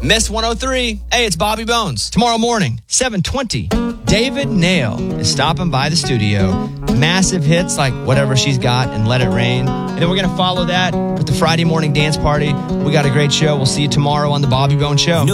Miss 103. Hey, it's Bobby Bones. Tomorrow morning, 7:20, David Nail is stopping by the studio. Massive hits like Whatever She's Got and Let It Rain. And then we're going to follow that with the Friday morning dance party. We got a great show. We'll see you tomorrow on the Bobby Bones Show.